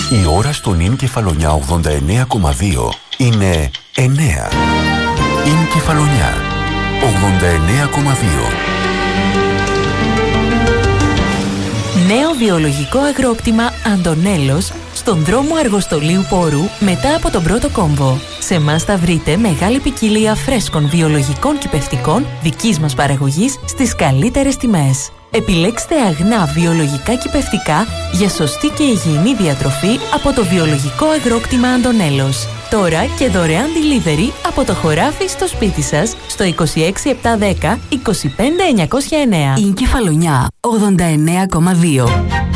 Η ώρα στον Ιν Κεφαλονιά 89,2 είναι 9. Ιν Κεφαλονιά 89,2. Νέο βιολογικό αγρόκτημα Αντωνέλος στον δρόμο Αργοστολίου Πόρου μετά από τον πρώτο κόμβο. Σε εμάς θα βρείτε μεγάλη ποικιλία φρέσκων βιολογικών κυπευτικών δικής μας παραγωγής στις καλύτερες τιμές. Επιλέξτε αγνά βιολογικά κυπευτικά για σωστή και υγιεινή διατροφή από το βιολογικό αγρόκτημα Αντωνέλος. Τώρα και δωρεάν delivery από το χωράφι στο σπίτι σας στο 26710 25909. Η Κεφαλονιά 89,2.